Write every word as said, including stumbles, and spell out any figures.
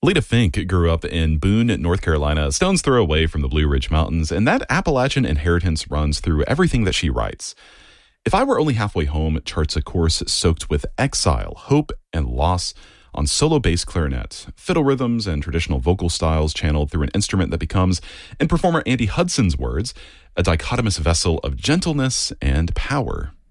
Lita Fink grew up in Boone, North Carolina, a stone's throw away from the Blue Ridge Mountains, and that Appalachian inheritance runs through everything that she writes. If I Were Only Halfway Home charts a course soaked with exile, hope, and loss on solo bass clarinet, fiddle rhythms, and traditional vocal styles channeled through an instrument that becomes, in performer Andy Hudson's words, a dichotomous vessel of gentleness and power.